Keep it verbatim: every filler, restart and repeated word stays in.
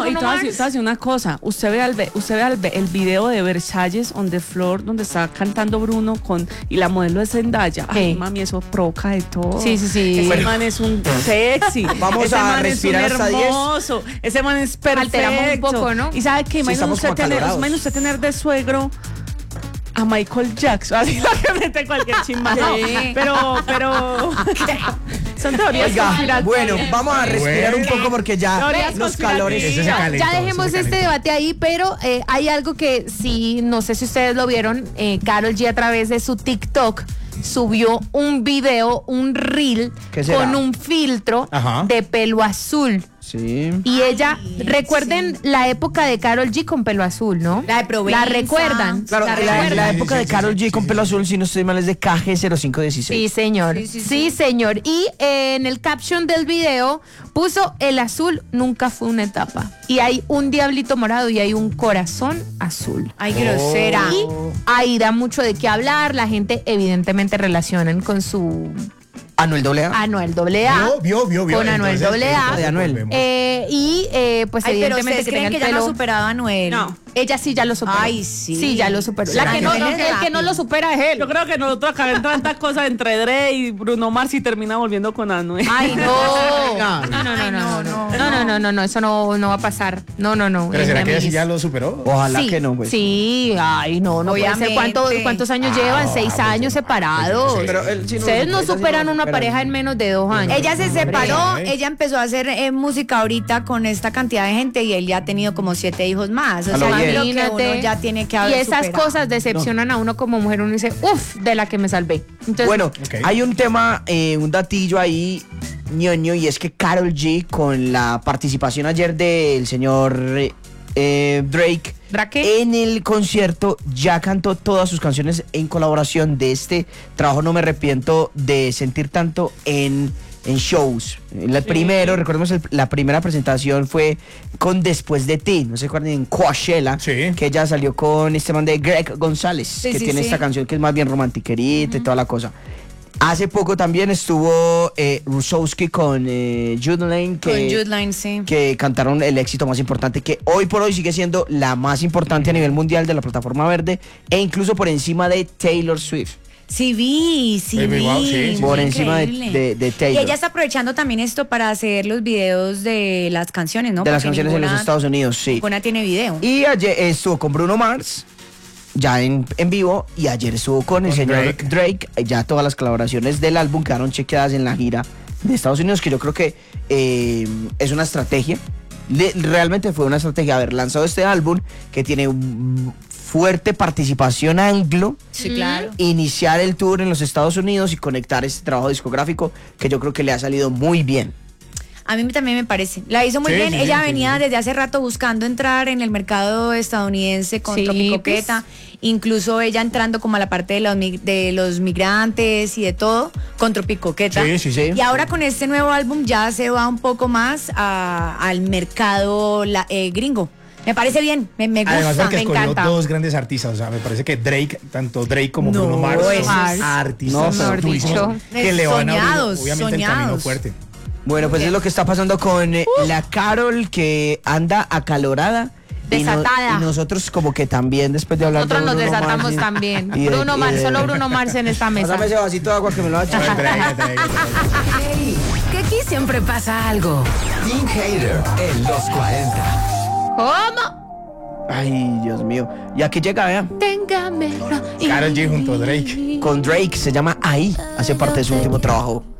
y Bruno te voy a decir- Mars. te voy a decir una cosa. Usted ve, al, ve- usted ve al, ve- el video de Versalles, donde Flor, donde está cantando Bruno con y la modelo es Zendaya. Ay, Sí. mami, eso provoca de todo. Sí, sí, sí. Ese Bueno. man es un sexy. Vamos Ese a man respirar es un hasta diez. hermoso. Ese man es perfecto. Alteramos un poco, ¿no? Y sabe que imagínese estamos usted, como tener, acalorados. imagínese usted tener de suegro a Michael Jackson, así lo que mete cualquier chimba. No, Sí. pero, pero son teorías Oiga, conspiratorias. bueno, vamos a respirar un Bueno. poco porque ya Teorías los calores. Ese se Ya, calentó, ya dejemos ese se este calentó. debate ahí, pero eh, hay algo que sí, no sé si ustedes lo vieron, eh, Karol G a través de su TikTok subió un video, un reel ¿Qué será? con un filtro Ajá. de pelo azul. Sí. Y ella, recuerden la época de Karol G con pelo azul, ¿no? La de Provenza. La recuerdan. Claro, la la, la, recuerdan. época de Sí, sí, Karol sí, G sí, con sí, pelo sí. azul, si no estoy mal, es de K G cero cinco dieciséis. Sí, señor. Sí, Sí, sí, sí. señor. Y eh, en el caption del video puso: el azul nunca fue una etapa. Y hay un diablito morado y hay un corazón azul. Ay, grosera. Y ahí da mucho de qué hablar. La gente evidentemente relacionan con su Anuel doble A. Anuel doble A. Vio, vio, vio, vio. Con Anuel Entonces, doble A. entonces De Anuel. volvemos. Eh, y eh, pues Ay, pero evidentemente ustedes que creen tenga que el ya no pelo. ha superado a Anuel. No. Ella sí ya lo superó. Ay, sí. Sí, ya lo superó. La Ay, que no, Anuel no, es el que rápido. no lo supera es él. Yo creo que nosotros acá ven tantas cosas entre Dre y Bruno Mars y termina volviendo con Anuel. Ay, no. No, No, no, no, Ay, no, no, no, no, no, no, no, no, no, eso no, no va a pasar. No, no, no. Pero es ¿será mi que ella sí amiguis. ya lo superó? Ojalá sí, que no, pues. Sí, ay, no, no puede ser. Obviamente. ¿Cuánto- ¿Cuántos años Ah, llevan? no, Seis pues, años no, separados. pues, Pero él sí no- Ustedes no ella sí no superan lo una supera. pareja en menos de dos años. Ella se Hombre. separó, ¿eh? ella empezó a hacer eh, música ahorita con esta cantidad de gente y él ya ha tenido como siete hijos más. O A lo sea, bien. creo que Imagínate. uno ya tiene que Y haber esas superado. cosas decepcionan a uno como mujer. Uno dice, uff, de la que me salvé. Entonces, Bueno, Ok. hay un tema, eh, un datillo ahí, ñoño, y es que Karol G, con la participación ayer del señor eh, Drake, Drake. en el concierto ya cantó todas sus canciones en colaboración de este trabajo. No me arrepiento de sentir tanto en, en shows. El primero, recordemos, el- la primera presentación fue con Después de Ti, no se acuerdan, en Coachella, Sí. que ella salió con este man de Greg González, Sí, que sí, tiene sí. esta canción que es más bien romantiquerita y toda la cosa. Hace poco también estuvo eh, Rusowski con eh, Jude Lane, que, Con Jude Line, sí. que cantaron el éxito más importante, que hoy por hoy sigue siendo la más importante a nivel mundial de la plataforma verde, e incluso por encima de Taylor Swift. Sí vi, sí Baby, vi. wow, sí, sí, Por Muy encima de, increíble. de- de Taylor. Y ella está aprovechando también esto para hacer los videos de las canciones, ¿no? de las Porque canciones en los ninguna- Estados Unidos, sí. Ninguna tiene video. Y ayer estuvo con Bruno Mars, ya en, en vivo, y ayer estuvo con el Con señor Drake. Drake. Ya todas las colaboraciones del álbum quedaron chequeadas en la gira de Estados Unidos, que yo creo que eh, es una estrategia. Le- realmente fue una estrategia haber lanzado este álbum que tiene un fuerte participación anglo, Sí, claro. iniciar el tour en los Estados Unidos y conectar este trabajo discográfico que yo creo que le ha salido muy bien. A mí también me parece. La hizo muy Sí, bien. sí, Ella sí, venía sí. desde hace rato buscando entrar en el mercado estadounidense con Sí, Tropicoqueta. Incluso ella entrando como a la parte de los, mig- de los migrantes y de todo con Tropicoqueta. Sí, sí, sí. Y ahora con este nuevo álbum ya se va un poco más a- al mercado la- eh, gringo. Me parece bien, me, me gusta, Además porque me escogió encanta. dos grandes artistas, o sea, me parece que Drake, tanto Drake como No, Bruno Mars eso son es- artistas No, mejor durísimos dicho. que le van a abrir, Soñados, obviamente el camino soñados. fuerte. Bueno, pues es lo que está pasando con eh, la Carol, que anda acalorada. y no- Desatada. Y, nosotros como que también, después de hablar nosotros de nos Bruno desatamos Mars y- también. y de- Bruno y Mars, de- solo Bruno Mars en esta mesa. Pásame ese vasito de agua que me lo va a echar. Drake, Drake, Drake, Drake. Hey, que aquí siempre pasa algo. Team Hater en los cuarenta. ¿Cómo? Ay, Dios mío. Y aquí llega, vea, Téngame. Karol G junto a Drake. con Drake, se llama Ahí, hace parte de su último trabajo.